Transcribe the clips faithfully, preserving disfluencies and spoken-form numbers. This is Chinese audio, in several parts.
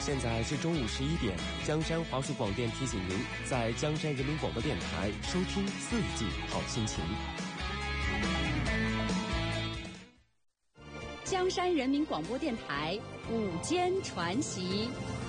现在是中午十一点，江山华数广电提醒您，在江山人民广播电台收听四季好心情。 江山人民广播电台午间传习。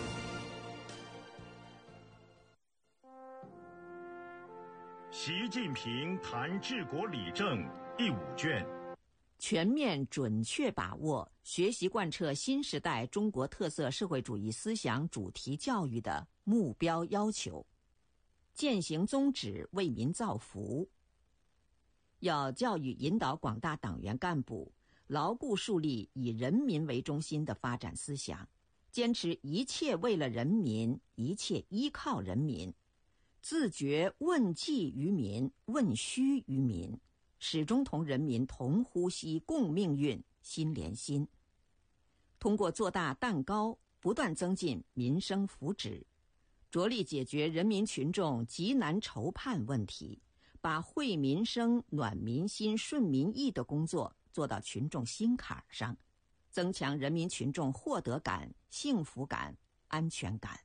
习近平谈治国理政第五卷， 全面准确把握学习贯彻新时代中国特色社会主义思想主题教育的目标要求，践行宗旨，为民造福。要教育引导广大党员干部牢固树立以人民为中心的发展思想，坚持一切为了人民，一切依靠人民，自觉问计于民，问需于民，始终同人民同呼吸共命运，心连心。通过做大蛋糕，不断增进民生福祉，着力解决人民群众急难愁盼问题，把惠民生、暖民心、顺民意的工作做到群众心坎上，增强人民群众获得感、幸福感、安全感。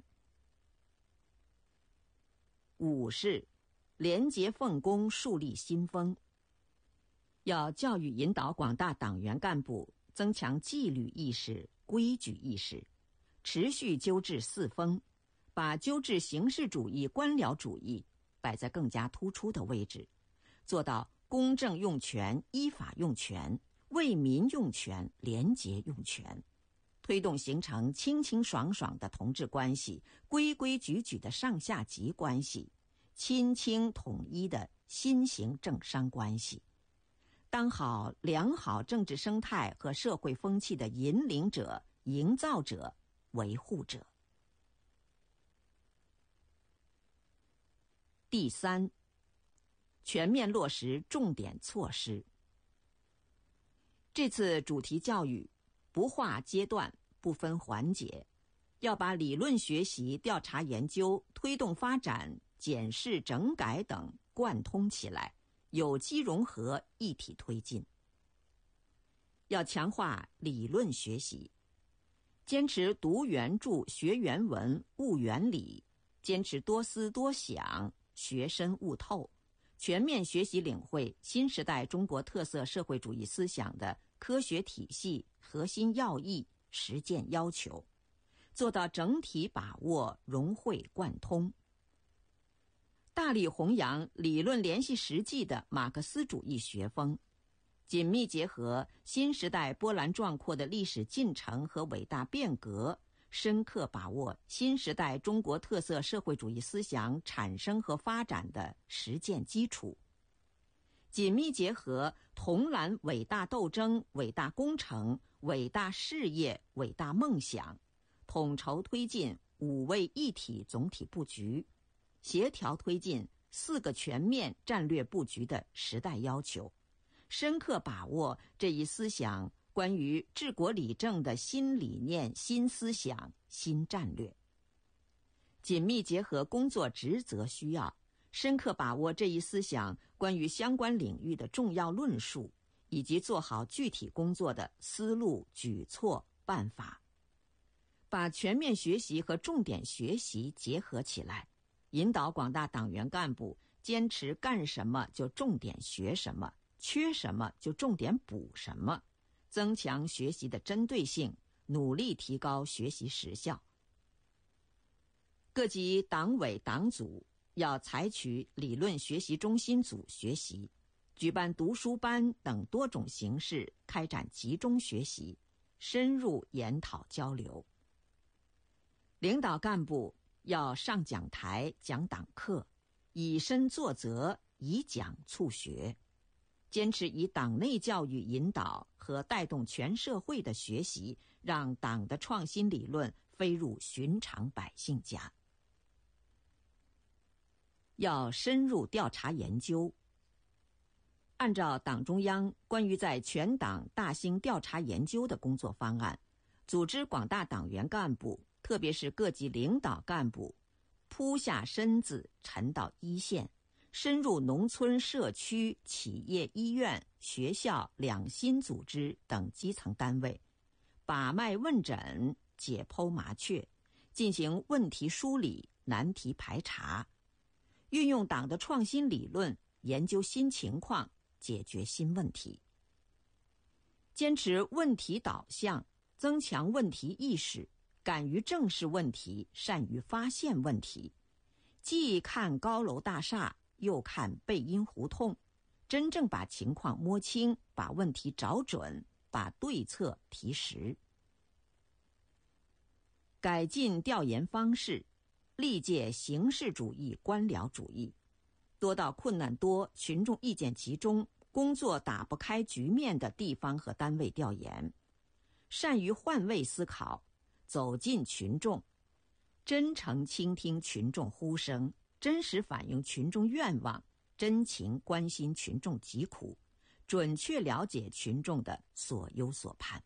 五是廉洁奉公，树立新风。要教育引导广大党员干部增强纪律意识、规矩意识，持续纠治四风，把纠治形式主义、官僚主义摆在更加突出的位置，做到公正用权、依法用权、为民用权、廉洁用权，推动形成清清爽爽的同志关系、规规矩矩的上下级关系、亲清统一的新型政商关系，当好良好政治生态和社会风气的引领者、营造者、维护者。第三，全面落实重点措施。这次主题教育不划阶段，不分环节，要把理论学习、调查研究、推动发展、检视整改等贯通起来，有机融合，一体推进。要强化理论学习，坚持读原著、学原文、悟原理，坚持多思多想，学深悟透，全面学习领会新时代中国特色社会主义思想的科学体系、核心要义、实践要求，做到整体把握、融会贯通。大力弘扬理论联系实际的马克思主义学风，紧密结合新时代波澜壮阔的历史进程和伟大变革，深刻把握新时代中国特色社会主义思想产生和发展的实践基础，紧密结合统揽伟大斗争、伟大工程、伟大事业、伟大梦想，统筹推进五位一体总体布局，协调推进四个全面战略布局的时代要求，深刻把握这一思想关于治国理政的新理念、新思想、新战略，紧密结合工作职责需要，深刻把握这一思想关于相关领域的重要论述，以及做好具体工作的思路、举措、办法，把全面学习和重点学习结合起来，引导广大党员干部坚持干什么就重点学什么，缺什么就重点补什么，增强学习的针对性，努力提高学习实效。各级党委党组要采取理论学习中心组学习，举办读书班等多种形式开展集中学习，深入研讨交流。领导干部要上讲台讲党课，以身作则，以讲促学，坚持以党内教育引导和带动全社会的学习，让党的创新理论飞入寻常百姓家。要深入调查研究，按照党中央关于在全党大兴调查研究的工作方案，组织广大党员干部，特别是各级领导干部，扑下身子，沉到一线，深入农村、社区、企业、医院、学校、两新组织等基层单位，把脉问诊，解剖麻雀， 进行问题梳理、难题排查，运用党的创新理论，研究新情况，解决新问题。坚持问题导向，增强问题意识，敢于正视问题，善于发现问题，既看高楼大厦，又看背阴胡同，真正把情况摸清，把问题找准，把对策提实。改进调研方式，历届形式主义、官僚主义，多到困难多、群众意见集中、工作打不开局面的地方和单位调研，善于换位思考，走进群众，真诚倾听群众呼声，真实反映群众愿望，真情关心群众疾苦，准确了解群众的所忧所盼。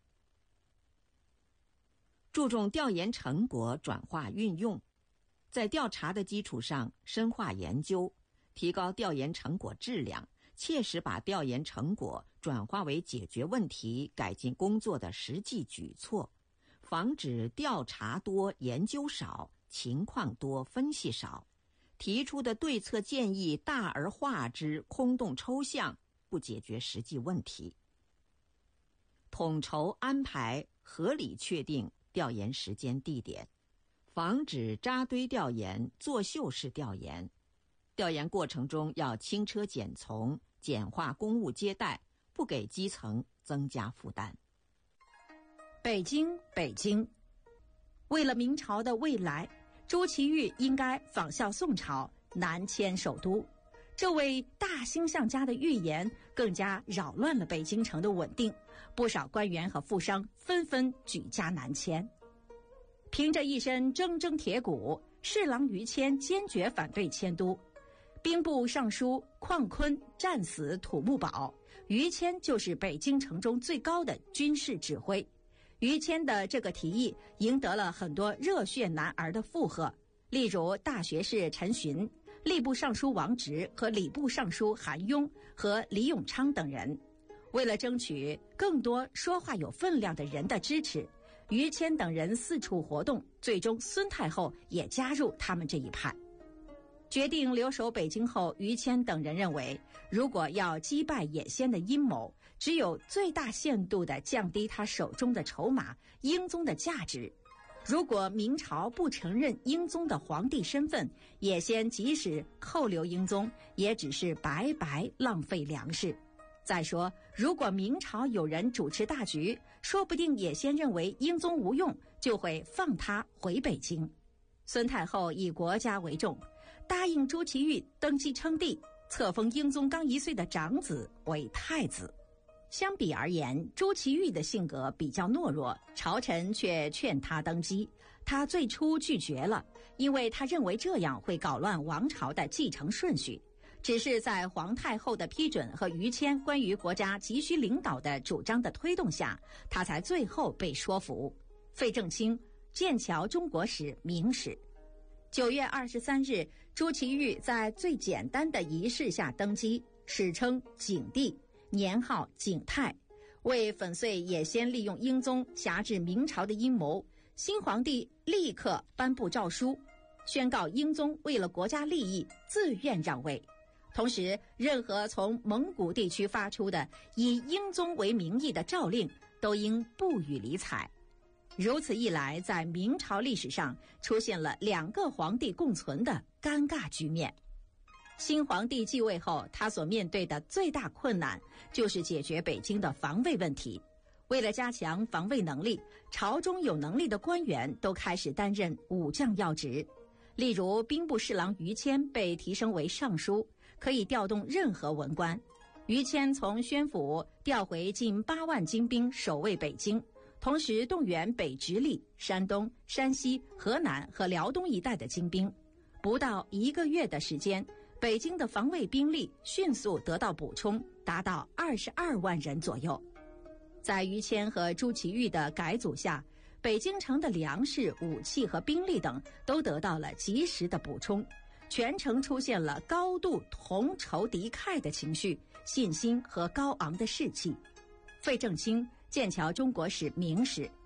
注重调研成果转化运用，在调查的基础上深化研究，提高调研成果质量，切实把调研成果转化为解决问题、改进工作的实际举措，防止调查多、研究少、情况多、分析少，提出的对策建议大而化之、空洞抽象，不解决实际问题。统筹安排，合理确定调研时间地点，防止扎堆调研、作秀式调研。调研过程中要轻车简从，简化公务接待，不给基层增加负担。 北京，北京，为了明朝的未来，朱祁钰应该仿效宋朝，南迁首都。这位大星象家的预言更加扰乱了北京城的稳定，不少官员和富商纷纷举家南迁。凭着一身铮铮铁骨，侍郎于谦坚决反对迁都。兵部尚书况昆战死土木堡，于谦就是北京城中最高的军事指挥。于谦的这个提议赢得了很多热血男儿的附和，例如大学士陈询、吏部尚书王直和礼部尚书韩雍和李永昌等人。为了争取更多说话有分量的人的支持，于谦等人四处活动，最终孙太后也加入他们这一派。决定留守北京后，于谦等人认为，如果要击败野先的阴谋，只有最大限度地降低他手中的筹码英宗的价值。如果明朝不承认英宗的皇帝身份，野先即使扣留英宗，也只是白白浪费粮食。再说，如果明朝有人主持大局，说不定野先认为英宗无用，就会放他回北京。孙太后以国家为重，答应朱祁钰登基称帝，册封英宗刚一岁的长子为太子。相比而言，朱祁钰的性格比较懦弱，朝臣却劝他登基。他最初拒绝了，因为他认为这样会搞乱王朝的继承顺序。只是在皇太后的批准和于谦关于国家急需领导的主张的推动下，他才最后被说服。费正清，剑桥中国史明史。九月二十三日，朱祁钰在最简单的仪式下登基，史称景帝，年号景泰。为粉碎野先利用英宗辖制明朝的阴谋，新皇帝立刻颁布诏书，宣告英宗为了国家利益自愿让位。同时，任何从蒙古地区发出的以英宗为名义的诏令，都应不予理睬。如此一来，在明朝历史上出现了两个皇帝共存的尴尬局面。新皇帝继位后，他所面对的最大困难就是解决北京的防卫问题。为了加强防卫能力，朝中有能力的官员都开始担任武将要职。例如，兵部侍郎于谦被提升为尚书，可以调动任何文官。于谦从宣府调回近八万精兵守卫北京，同时动员北直隶、山东、山西、河南和辽东一带的精兵。不到一个月的时间，北京的防卫兵力迅速得到补充，达到二十二万人左右。在于谦和朱祁钰的改组下，北京城的粮食、武器和兵力等都得到了及时的补充，全城出现了高度同仇敌忾的情绪、信心和高昂的士气。费正清，剑桥中国史明史。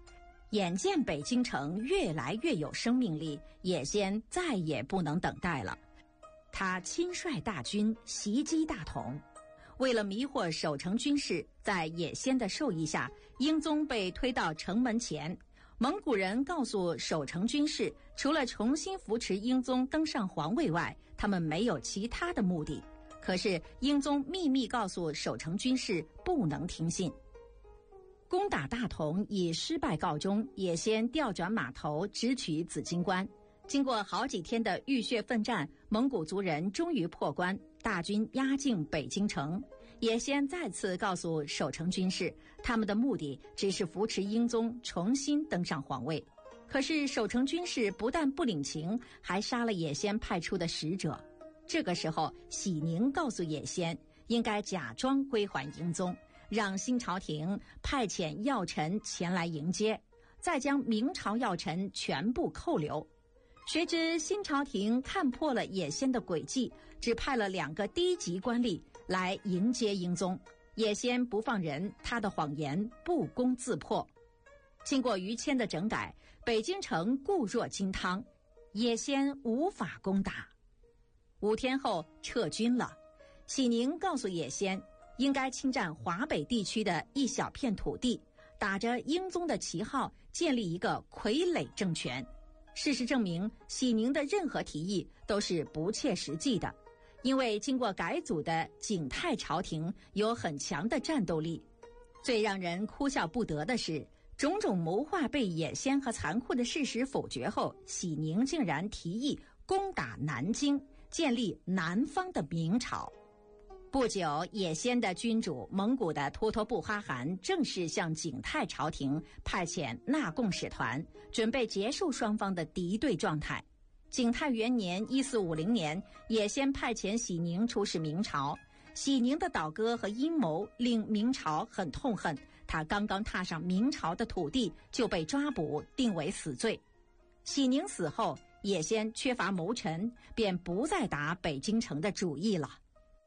眼见北京城越来越有生命力，野先再也不能等待了。他亲率大军袭击大同。为了迷惑守城军士，在野先的授意下，英宗被推到城门前。蒙古人告诉守城军士，除了重新扶持英宗登上皇位外，他们没有其他的目的。可是英宗秘密告诉守城军士不能听信。攻打大同以失败告终，野先调转马头直取紫荆关。经过好几天的浴血奋战，蒙古族人终于破关，大军压境北京城。野先再次告诉守城军士，他们的目的只是扶持英宗重新登上皇位。可是守城军士不但不领情，还杀了野先派出的使者。这个时候，喜宁告诉野先，应该假装归还英宗，让新朝廷派遣要臣前来迎接，再将明朝要臣全部扣留。谁知新朝廷看破了野先的诡计，只派了两个低级官吏来迎接英宗。野先不放人，他的谎言不攻自破。经过于谦的整改，北京城固若金汤，野先无法攻打。五天后撤军了。喜宁告诉野先，应该侵占华北地区的一小片土地，打着英宗的旗号建立一个傀儡政权。事实证明，喜宁的任何提议都是不切实际的，因为经过改组的景泰朝廷有很强的战斗力。最让人哭笑不得的是，种种谋划被野先和残酷的事实否决后，喜宁竟然提议攻打南京，建立南方的明朝。不久，野先的君主蒙古的脱脱布哈汗正式向景泰朝廷派遣纳贡使团，准备结束双方的敌对状态。景泰元年一四五零年，野先派遣喜宁出使明朝。喜宁的倒戈和阴谋令明朝很痛恨，他刚刚踏上明朝的土地就被抓捕，定为死罪。喜宁死后，野先缺乏谋臣，便不再打北京城的主意了。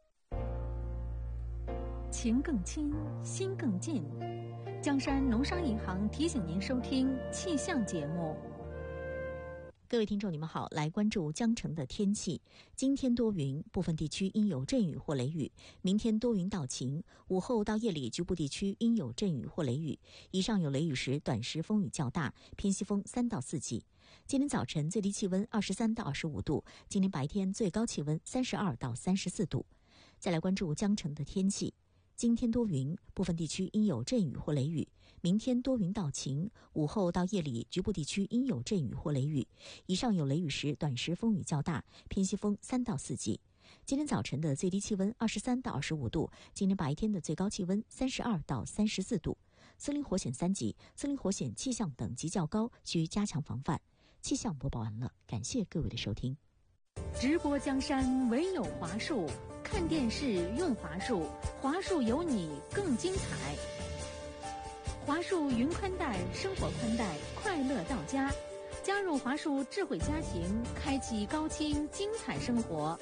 情更亲，心更近。江山农商银行提醒您收听气象节目。 各位听众，你们好，来关注江城的天气。今天多云，部分地区应有阵雨或雷雨。明天多云到晴，午后到夜里局部地区应有阵雨或雷雨。以上有雷雨时，短时风雨较大，偏西风三到四级。今天早晨最低气温二十三到二十五度，今天白天最高气温三十二到三十四度。再来关注江城的天气。今天多云，部分地区应有阵雨或雷雨。明天多云到晴，午后到夜里局部地区应有阵雨或雷雨。以上有雷雨时，短时风雨较大，偏西风三到四级。今天早晨的最低气温二十三到二十五度，今天白天的最高气温三十二到三十四度。森林火险三级，森林火险气象等级较高，需加强防范。气象播报完了，感谢各位的收听。 直播江山唯有华数，看电视用华数，华数有你更精彩。华数云宽带，生活宽带，快乐到家。加入华数智慧家庭，开启高清精彩生活。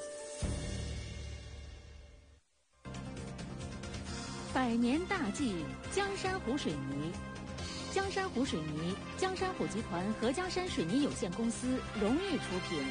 百年大计，江山湖水泥。江山湖水泥，江山湖集团和江山水泥有限公司荣誉出品。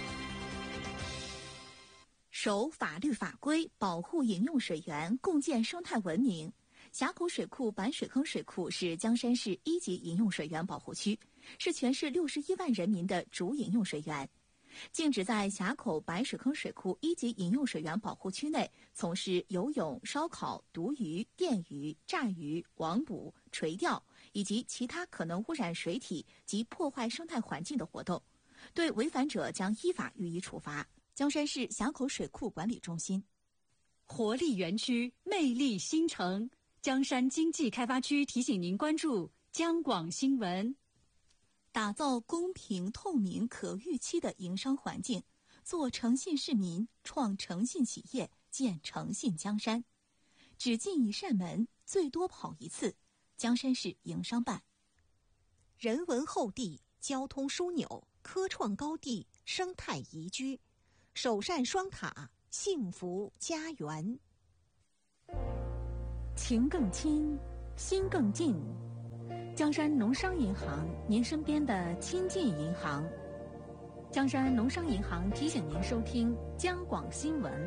守法律法规，保护饮用水源，共建生态文明。峡口水库白水坑水库是江山市一级饮用水源保护区，是全市六十一万人民的主饮用水源。禁止在峡口白水坑水库一级饮用水源保护区内从事游泳、烧烤、毒鱼、电鱼、炸鱼、网捕、垂钓以及其他可能污染水体及破坏生态环境的活动，对违反者将依法予以处罚。江山市峡口水库管理中心。 活力园区，魅力新城。江山经济开发区提醒您关注江广新闻。 打造公平、透明、可预期的营商环境，做诚信市民，创诚信企业，建诚信江山。只进一扇门，最多跑一次。江山市营商办。 人文厚地，交通枢纽，科创高地，生态宜居，首善双塔，幸福家园。 情更亲，心更近。 江山农商银行，您身边的亲近银行。江山农商银行提醒您收听江广新闻。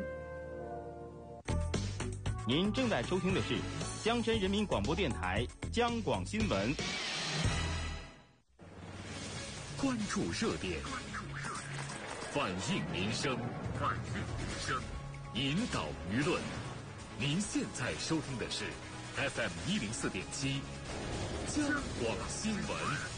您正在收听的是江山人民广播电台江广新闻。 关注热点，反映民生，反映民生，引导舆论。您现在收听的是 F M 一零四点七江广新闻。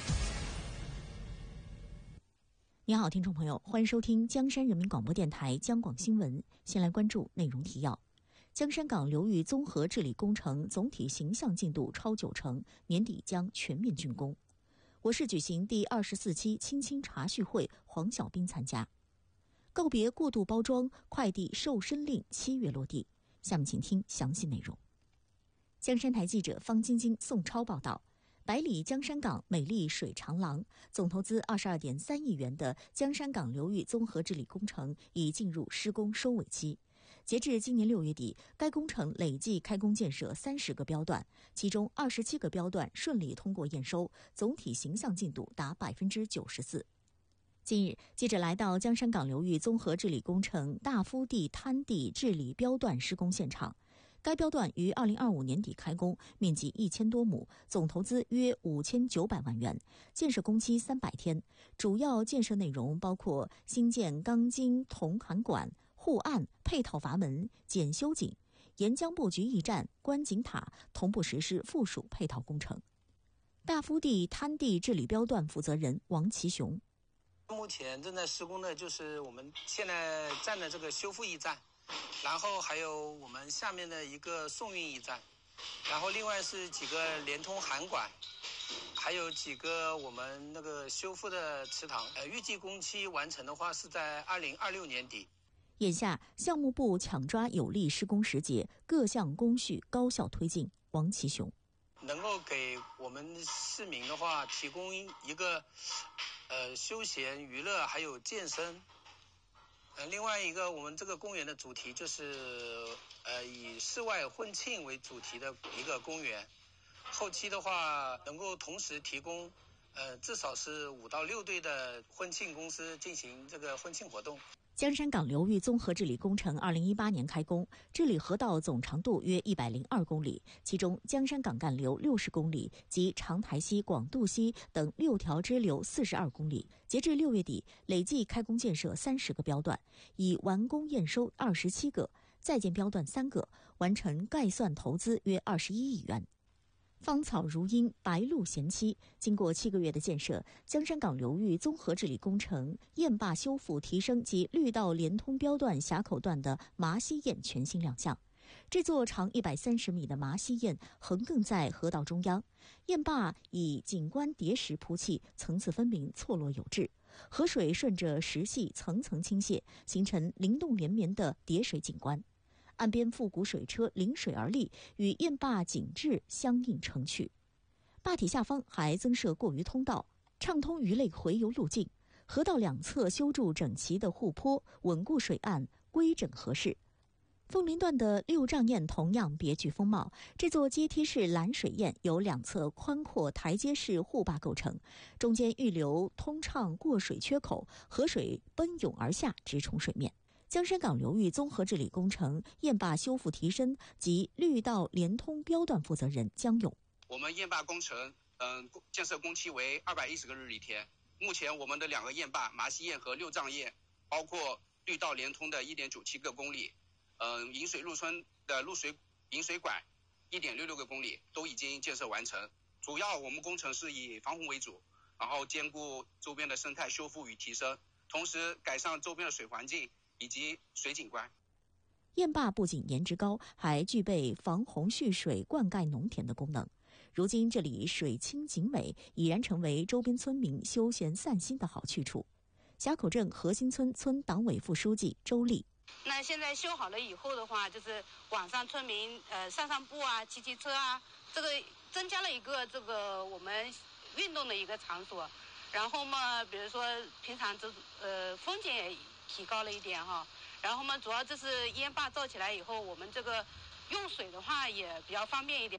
你好，听众朋友，欢迎收听江山人民广播电台江广新闻。先来关注内容提要：江山港流域综合治理工程总体形象进度超九成，年底将全面竣工。我市举行第二十四期青青茶叙会，黄小兵参加。告别过度包装，快递瘦身令七月落地。下面请听详细内容。江山台记者方晶晶、宋超报道。百里江山港美丽水长廊，总投资二十二点三亿元的江山港流域综合治理工程已进入施工收尾期。截至今年六月底，该工程累计开工建设三十个标段，其中二十七个标段顺利通过验收，总体形象进度达百分之九十四。近日，记者来到江山港流域综合治理工程大夫地滩地治理标段施工现场。该标段于二零二五年底开工，面积一千多亩，总投资约五千九百万元，建设工期三百天。主要建设内容包括新建钢筋铜涵管、护岸、配套阀门、检修井、沿江布局驿站、观景塔，同步实施附属配套工程。大夫地滩地治理标段负责人王其雄： 目前正在施工的就是我们现在站的这个修复驿站。然后还有我们下面的一个送运驿站，然后另外是几个连通涵管，还有几个我们那个修复的池塘。呃，预计工期完成的话是在二零二六年底。 眼下，项目部抢抓有利施工时节，各项工序高效推进。王其雄： 能够给我们市民的话提供一个呃休闲娱乐还有健身。呃，另外一个，我们这个公园的主题就是，呃，以室外婚庆为主题的一个公园。后期的话，能够同时提供，呃，至少是五到六对的婚庆公司进行这个婚庆活动。 江山港流域综合治理工程二零一八年开工，治理河道总长度约一百零二公里，其中江山港干流六十公里及长台溪、广渡溪等六条支流四十二公里。截至六月底，累计开工建设三十个标段，已完工验收二十七个，在建标段三个，完成概算投资约二十一亿元。芳草如茵，白露贤妻。经过七个月的建设，江山港流域综合治理工程堰坝修复提升及绿道连通标段峡口段的麻溪堰全新亮相。这座长一百三十米的麻溪堰横亘在河道中央，堰坝以景观叠石铺砌，层次分明，错落有致。河水顺着石隙层层倾泻，形成灵动连绵的叠水景观。岸边复古水车临水而立，与堰坝景致相映成趣。坝体下方还增设过鱼通道，畅通鱼类洄游路径。河道两侧修筑整齐的护坡，稳固水岸，规整合适。凤林段的六丈堰同样别具风貌，这座阶梯式拦水堰由两侧宽阔台阶式护坝构成，中间预留通畅过水缺口，河水奔涌而下，直冲水面。江山港流域综合治理工程堰坝修复提升及绿道连通标段负责人江勇： 我们堰坝工程，嗯，建设工期为二百一十个日历天。目前我们的两个堰坝麻溪堰和六丈堰，包括绿道连通的一点九七个公里，嗯，引水入村的入水引水管一点六六个公里都已经建设完成。主要我们工程是以防洪为主，然后兼顾周边的生态修复与提升，同时改善周边的水环境以及水景观。 堰坝不仅颜值高，还具备防洪蓄水、灌溉农田的功能。如今这里水清景美，已然成为周边村民休闲散心的好去处。峡口镇核心村村党委副书记周丽： 那现在修好了以后的话，就是晚上村民呃散散步啊、骑骑车啊，这个增加了一个这个我们运动的一个场所。然后嘛，比如说平常这呃风景也提高了一点哈。然后嘛，主要就是堰坝造起来以后，我们这个用水的话也比较方便一点。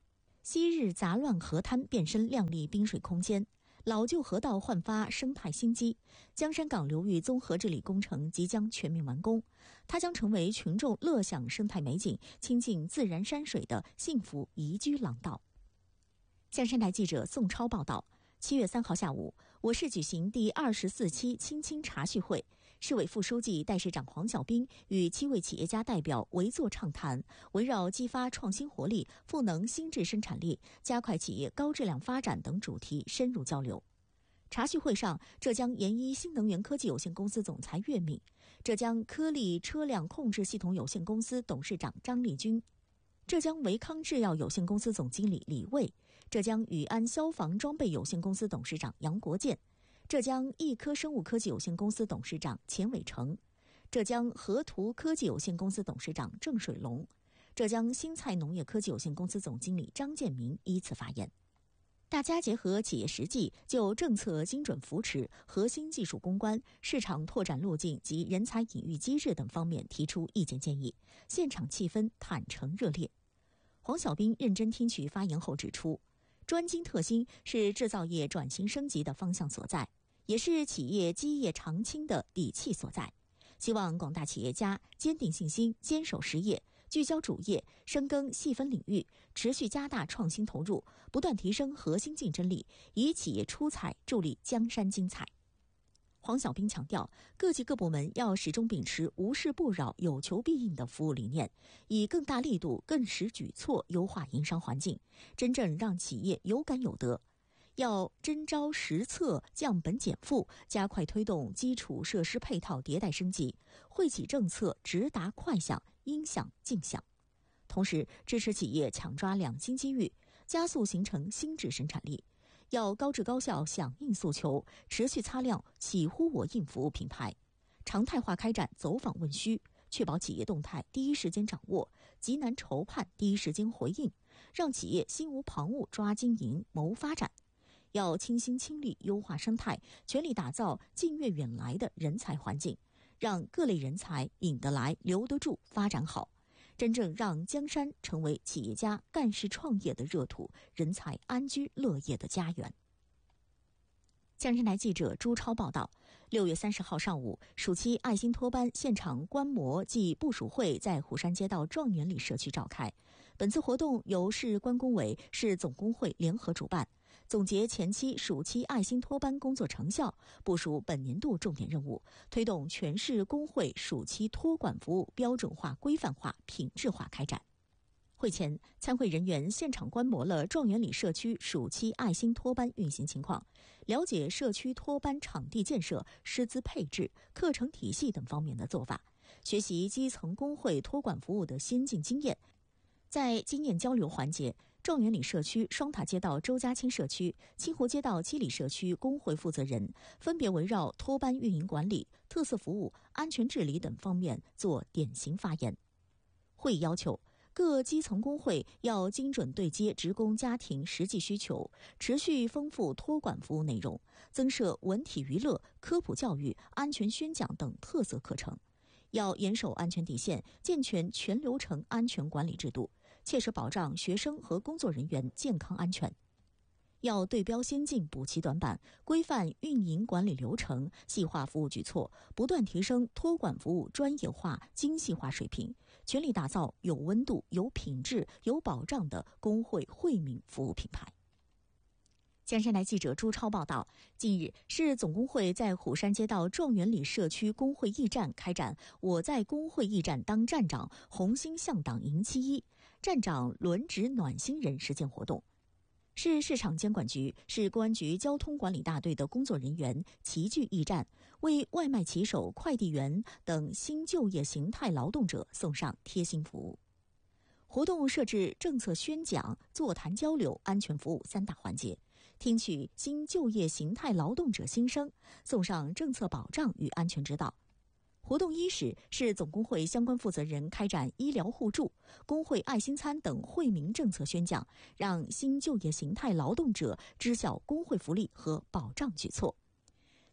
昔日杂乱河滩变身亮丽滨水空间，老旧河道焕发生态新机。江山港流域综合治理工程即将全面完工，它将成为群众乐享生态美景、亲近自然山水的幸福宜居廊道。江山台记者宋超报道。七月三号下午，我市举行第二十四期青青茶叙会，市委副书记、代市长黄小兵与七位企业家代表围坐畅谈，围绕激发创新活力、赋能新质生产力、加快企业高质量发展等主题深入交流。茶叙会上，浙江研一新能源科技有限公司总裁岳敏、浙江科力车辆控制系统有限公司董事长张立军、浙江维康制药有限公司总经理李卫、浙江宇安消防装备有限公司董事长杨国建、浙江益科生物科技有限公司董事长钱伟成、浙江河图科技有限公司董事长郑水龙、浙江新菜农业科技有限公司总经理张建明依次发言。大家结合企业实际，就政策精准扶持、核心技术攻关、市场拓展路径及人才引育机制等方面提出意见建议，现场气氛坦诚热烈。黄小兵认真听取发言后指出，专精特新是制造业转型升级的方向所在，也是企业基业长青的底气所在。希望广大企业家坚定信心，坚守实业，聚焦主业，深耕细分领域，持续加大创新投入，不断提升核心竞争力，以企业出彩助力江山精彩。黄小兵强调，各级各部门要始终秉持无事不扰、有求必应的服务理念，以更大力度、更实举措优化营商环境，真正让企业有感有得。要真招实策，降本减负，加快推动基础设施配套迭代升级，惠企政策直达快响、应响尽响。同时，支持企业抢抓两新机遇，加速形成新质生产力。要高质高效响应诉求，持续擦亮企呼我应服务品牌，常态化开展走访问需，确保企业动态第一时间掌握，急难筹盼第一时间回应，让企业心无旁骛抓经营、谋发展。要倾心倾力优化生态，全力打造近悦远来的人才环境，让各类人才引得来、留得住、发展好，真正让江山成为企业家干事创业的热土，人才安居乐业的家园。江山台记者朱超报道，六月三十号上午，暑期爱心托班现场观摩暨部署会在虎山街道状元里社区召开。本次活动由市关工委、市总工会联合主办，总结前期暑期爱心托班工作成效，部署本年度重点任务，推动全市工会暑期托管服务标准化、规范化、品质化开展。会前，参会人员现场观摩了状元里社区暑期爱心托班运行情况，了解社区托班场地建设、师资配置、课程体系等方面的做法，学习基层工会托管服务的先进经验。在经验交流环节，状元里社区双塔街道周家清社区、清湖街道七里社区工会负责人分别围绕托班运营管理、特色服务、安全治理等方面做典型发言。会议要求，各基层工会要精准对接职工家庭实际需求，持续丰富托管服务内容，增设文体娱乐、科普教育、安全宣讲等特色课程。要严守安全底线，健全全流程安全管理制度，切实保障学生和工作人员健康安全。要对标先进，补齐短板，规范运营管理流程，细化服务举措，不断提升托管服务专业化、精细化水平，全力打造有温度、有品质、有保障的工会惠民服务品牌。江山台记者朱超报道，近日，市总工会在虎山街道状元里社区工会驿站开展“我在工会驿站当站长，红星向党迎七一”站长轮值暖心人实践活动。市市场监管局、市公安局交通管理大队的工作人员齐聚驿站，为外卖骑手、快递员等新就业形态劳动者送上贴心服务。活动设置政策宣讲、座谈交流、安全服务三大环节，听取新就业形态劳动者心声，送上政策保障与安全指导。活动伊始，市总工会相关负责人开展医疗互助、工会爱心餐等惠民政策宣讲，让新就业形态劳动者知晓工会福利和保障举措。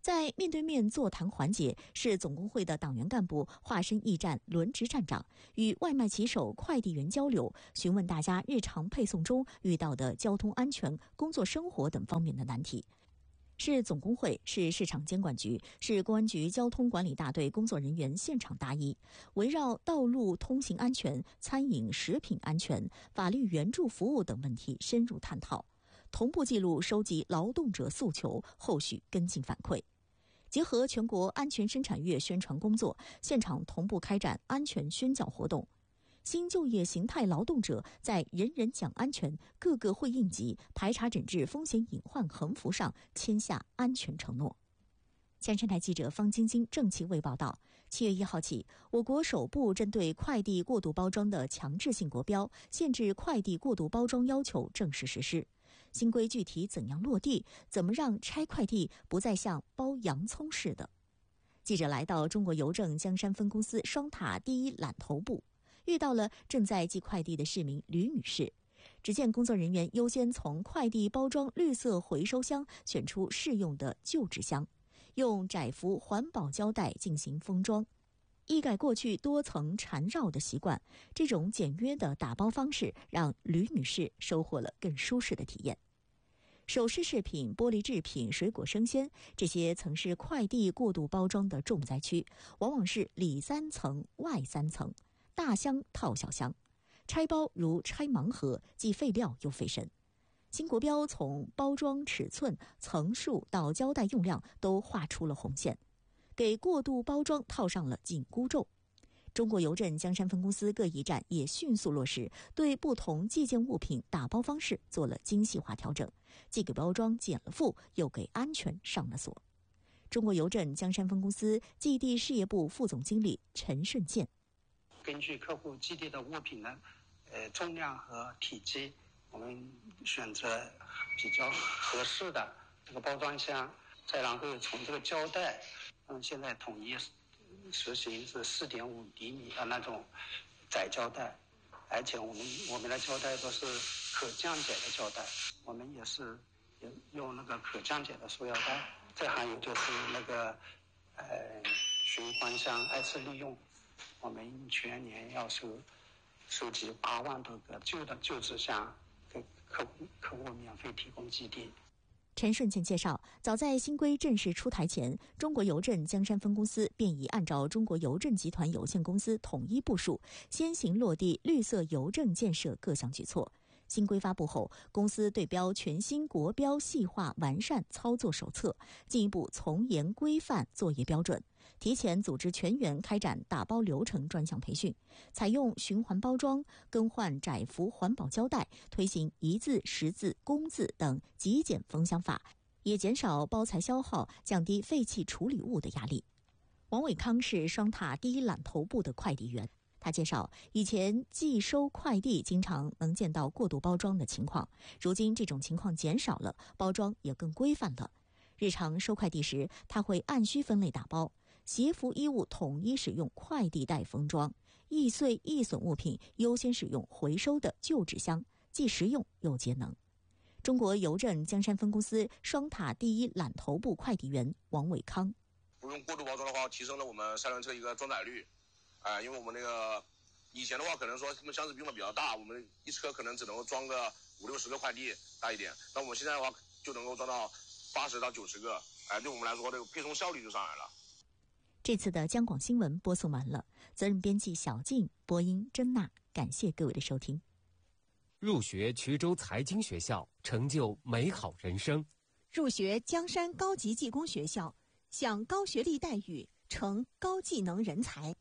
在面对面座谈环节，市总工会的党员干部化身驿站轮值站长，与外卖骑手、快递员交流，询问大家日常配送中遇到的交通安全、工作生活等方面的难题。市总工会、市市场监管局、市公安局交通管理大队工作人员现场答疑，围绕道路通行安全、餐饮食品安全、法律援助服务等问题深入探讨，同步记录收集劳动者诉求，后续跟进反馈。结合全国安全生产月宣传工作，现场同步开展安全宣教活动。新就业形态劳动者在人人讲安全、个个会应急、排查整治风险隐患横幅上签下安全承诺。江山台记者方晶晶、郑其卫报道，七月一号起，我国首部针对快递过度包装的强制性国标、限制快递过度包装要求正式实施。新规具体怎样落地？怎么让拆快递不再像包洋葱似的？记者来到中国邮政江山分公司双塔第一揽投部，遇到了正在寄快递的市民吕女士。只见工作人员优先从快递包装绿色回收箱选出适用的旧纸箱，用窄幅环保胶带进行封装，一改过去多层缠绕的习惯。这种简约的打包方式让吕女士收获了更舒适的体验。首饰饰品、玻璃制品、水果生鲜，这些曾是快递过度包装的重灾区，往往是里三层外三层，大箱套小箱，拆包如拆盲盒，既费料又费神。新国标从包装尺寸、层数到胶带用量都画出了红线，给过度包装套上了紧箍咒。中国邮政江山分公司各驿站也迅速落实，对不同寄件物品打包方式做了精细化调整，既给包装减了负，又给安全上了锁。中国邮政江山分公司寄递事业部副总经理陈顺健， 根据客户寄递的物品的呃重量和体积，我们选择比较合适的这个包装箱，再然后从这个胶带，嗯，现在统一实行是四点五厘米的那种窄胶带，而且我们我们的胶带都是可降解的胶带，我们也是用那个可降解的塑料袋。再还有就是那个呃循环箱二次利用，我们全年要收收集八万多个旧的旧纸箱，给客户客户免费提供寄递。 陈顺健介绍，早在新规正式出台前，中国邮政江山分公司便已按照中国邮政集团有限公司统一部署，先行落地绿色邮政建设各项举措。新规发布后，公司对标全新国标细化完善操作手册，进一步从严规范作业标准，提前组织全员开展打包流程专项培训，采用循环包装、更换窄幅环保胶带，推行一字、十字、公字等极简封箱法，也减少包材消耗，降低废弃处理物的压力。王伟康是双塔第一揽投部的快递员。他介绍，以前寄收快递经常能见到过度包装的情况，如今这种情况减少了，包装也更规范了。日常收快递时，他会按需分类打包，鞋服衣物统一使用快递袋封装，易碎易损物品优先使用回收的旧纸箱，既实用又节能。中国邮政江山分公司双塔第一揽投部快递员王伟康， 不用过度包装的话，提升了我们三轮车一个装载率。啊、呃，因为我们那个以前的话，可能说他们箱子用的比较大，我们一车可能只能够装个五六十个快递大一点。那我们现在的话，就能够装到八十到九十个，哎、呃，对我们来说，这个配送效率就上来了。 这次的江广新闻播送完了，责任编辑小静，播音甄娜，感谢各位的收听。 入学衢州财经学校，成就美好人生； 入学江山高级技工学校，享高学历待遇，成高技能人才。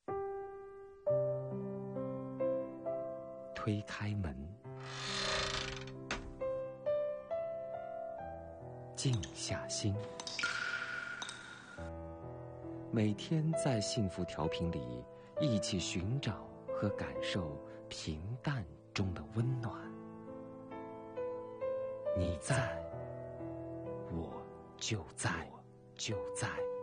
推开门，静下心，每天在幸福调频里一起寻找和感受平淡中的温暖。你在，我就在，就在。